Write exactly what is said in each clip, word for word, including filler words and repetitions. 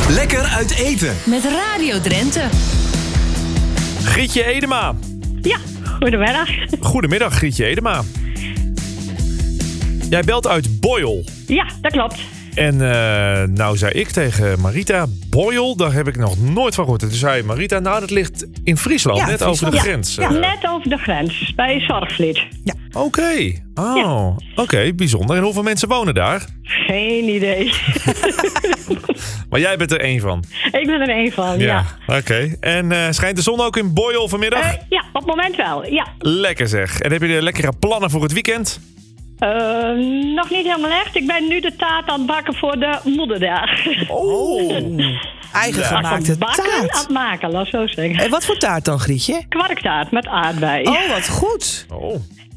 Lekker uit eten. Met Radio Drenthe. Grietje Edema. Ja, goedemiddag. Goedemiddag, Grietje Edema. Jij belt uit Boyle. Ja, dat klopt. En uh, nou zei ik tegen Marita, Boyle, daar heb ik nog nooit van gehoord. En toen zei Marita, nou dat ligt in Friesland, Ja, net Friesland. over de Ja, grens. ja, Uh, net over de grens, bij Zorgvliet. Oké, okay. oh, Ja. oké, okay, bijzonder. En hoeveel mensen wonen daar? Geen idee. Maar jij bent er één van. Ik ben er één van, ja. Oké. Okay. En uh, schijnt de zon ook in Boyle vanmiddag? Eh, ja, op het moment wel, ja. Lekker zeg. En heb je de lekkere plannen voor het weekend? Uh, nog niet helemaal echt. Ik ben nu de taart aan het bakken voor de moederdag. Oh, eigen Ja. gemaakte bakken aan taart. het maken, laat ik zo zeggen. En wat voor taart dan, Grietje? Kwarktaart met aardbei. Oh, wat goed. Oh.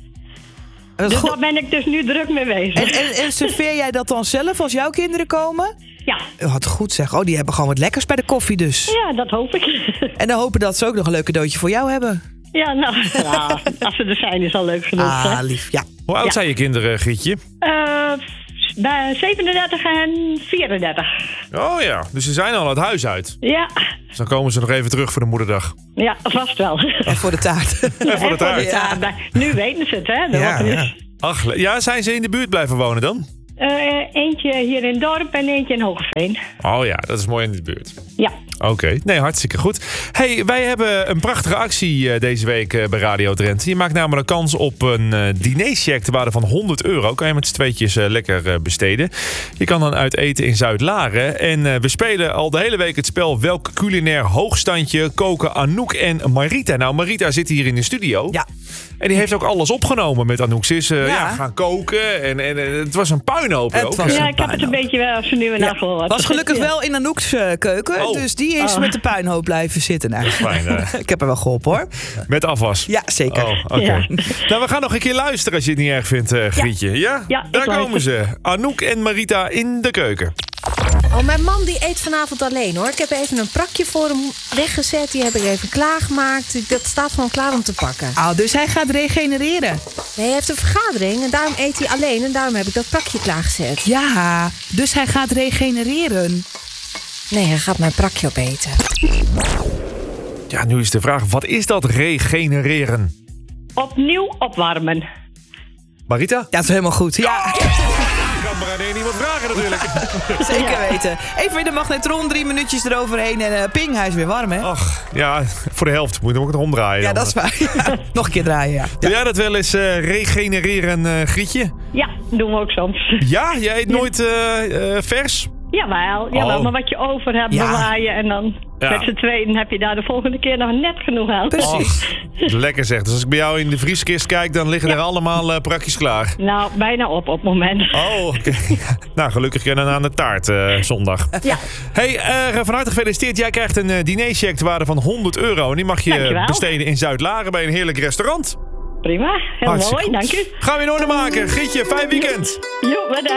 Wat Dus goed. daar ben ik dus nu druk mee bezig. En, en, en serveer jij dat dan zelf als jouw kinderen komen? Ja. Wat goed zeg. Oh, die hebben gewoon wat lekkers bij de koffie dus. ja, dat hoop ik. En dan hopen dat ze ook nog een leuk cadeautje voor jou hebben. ja, nou, ja, als ze er zijn is al leuk genoeg. Ah, hè. lief. Ja. Hoe oud Ja. zijn je kinderen, Grietje? Uh, bij zevenendertig en vierendertig. Oh ja, dus ze zijn al het huis uit. Ja, Dus dan komen ze nog even terug voor de moederdag. ja, vast wel. En voor de taart. En voor de taart. Ja, bij- nu weten ze het, hè? Dat Ja, wordt er ja. dus, Ach, le- ja, zijn ze in de buurt blijven wonen dan? eh, eentje hier in het dorp en eentje in Hoogeveen. Oh ja, dat is mooi in de buurt. Ja. Oké, nee, hartstikke goed. Hey, wij hebben een prachtige actie uh, deze week uh, bij Radio Drenthe. Je maakt namelijk kans op een uh, dinercheck ter waarde van honderd euro. Kan je met z'n tweetjes uh, lekker uh, besteden. Je kan dan uit eten in Zuid-Laren. En uh, we spelen al de hele week het spel Welk culinair hoogstandje koken Anouk en Marita. Nou, Marita zit hier in de studio. Ja. En die heeft ook alles opgenomen met Anouk. Ze is uh, ja. Ja. gaan koken en, en, en het was een puinhoop Het ook. was Ja, een ik heb het een puinhoop. beetje wel zo nu en dan gehoord. Was gelukkig Ja. wel in Anouk's uh, keuken. Oh. Dus die is Oh. met de puinhoop blijven zitten. Nou, Fijn, uh, ik heb er wel geholpen hoor. met afwas. Ja, zeker. Oh, oké. Ja. Nou, we gaan nog een keer luisteren als je het niet erg vindt, uh, Grietje. Ja? Ja, ik Daar komen luister. ze. Anouk en Marita in de keuken. Oh, mijn man die eet vanavond alleen hoor. Ik heb even een prakje voor hem weggezet. Die heb ik even klaargemaakt. Dat staat gewoon klaar om te pakken. Oh, dus hij gaat regenereren. Nee, hij heeft een vergadering en daarom eet hij alleen. En daarom heb ik dat prakje klaargezet. Ja, dus hij gaat regenereren. Nee, hij gaat mijn prakje opeten. Ja, nu is de vraag, wat is dat regenereren? Opnieuw opwarmen. Marita? Ja, dat is helemaal goed. Ja, Ik kan maar aan één iemand vragen natuurlijk. zeker weten. Even in de magnetron, drie minuutjes eroverheen en uh, ping, hij is weer warm, hè? Ach, ja, voor de helft. Moet je hem ook nog omdraaien. Ja, dan. dat is waar. Ja. Nog een keer draaien, ja. Doe jij dat wel eens uh, regenereren, uh, Grietje? Ja, doen we ook soms. Ja, jij eet nooit uh, uh, vers? Jawel, jawel Oh. maar wat je over hebt, Ja. bewaar je. En dan Ja. met z'n tweeën heb je daar de volgende keer nog net genoeg aan. Precies. Och, lekker zeg. Dus als ik bij jou in de vrieskist kijk, dan liggen er allemaal uh, prakjes klaar. Nou, bijna op op het moment. Oh, oké. Nou, gelukkig jij dan aan de taart uh, zondag. Ja, Hey, uh, van harte gefeliciteerd. Jij krijgt een uh, dinercheck ter waarde van honderd euro. En die mag je Dankjewel. besteden in Zuid-Laren bij een heerlijk restaurant. prima. Heel Hartstikke mooi, goed. dank u. Gaan we in orde maken. Gietje, fijn weekend. Jo, bedankt.